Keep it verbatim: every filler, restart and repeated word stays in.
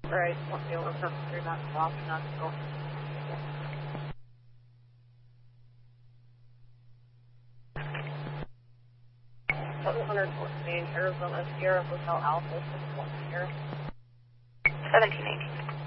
Right, won't be able to come through that stop and not go. seven hundred fourteen, Arizona Sierra Hotel Alpha, six one Sierra. seventeen eighteen.